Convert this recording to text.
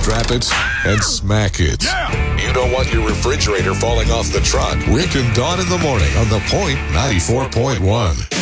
strap it, and smack it. You don't want your refrigerator falling off the truck. Rick and Dawn in the morning on The Point 94.1.